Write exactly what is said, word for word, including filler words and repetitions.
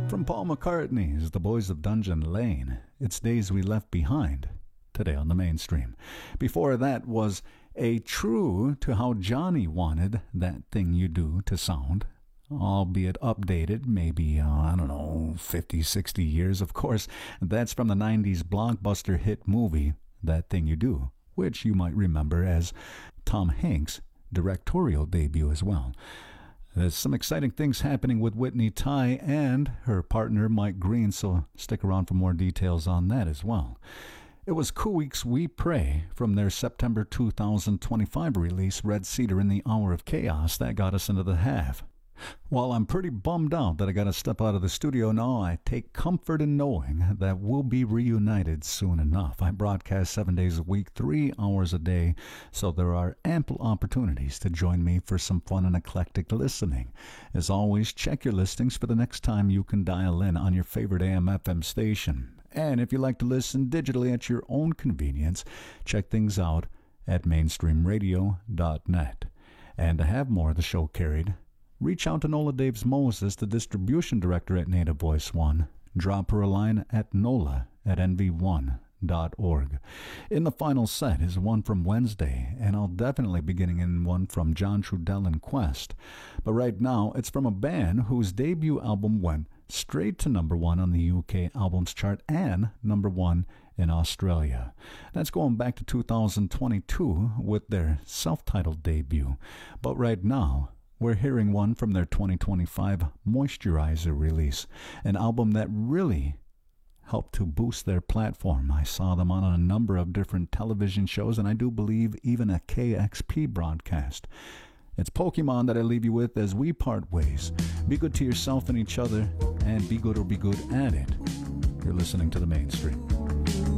From Paul McCartney's The Boys of Dungeon Lane, It's Days We Left Behind, today on the mainstream. Before that was a true to how Johnny wanted That Thing You Do to sound, albeit updated, maybe, uh, I don't know, fifty, sixty years. Of course, that's from the nineties blockbuster hit movie, That Thing You Do, which you might remember as Tom Hanks' directorial debut as well. There's some exciting things happening with Whitney Tai and her partner Mike Green, so stick around for more details on that as well. It was Kuweek's We Pray from their September two thousand twenty-five release, Red Cedar in the Hour of Chaos, that got us into the half. While I'm pretty bummed out that I got to step out of the studio now, I take comfort in knowing that we'll be reunited soon enough. I broadcast seven days a week, three hours a day, so there are ample opportunities to join me for some fun and eclectic listening. As always, check your listings for the next time you can dial in on your favorite A M F M station. And if you like to listen digitally at your own convenience, check things out at mainstream radio dot net. And to have more of the show carried, reach out to Nola Daves Moses, the distribution director at Native Voice One. Drop her a line at nola at n v one dot org. In the final set is one from Wednesday, and I'll definitely be getting in one from John Trudell and Quest. But right now, it's from a band whose debut album went straight to number one on the U K Albums Chart and number one in Australia. That's going back to two thousand twenty-two with their self-titled debut. But right now, we're hearing one from their twenty twenty-five Moisturizer release, an album that really helped to boost their platform. I saw them on a number of different television shows, and I do believe even a K X P broadcast. It's Pokemon that I leave you with as we part ways. Be good to yourself and each other, and be good or be good at it. You're listening to The Mainstream.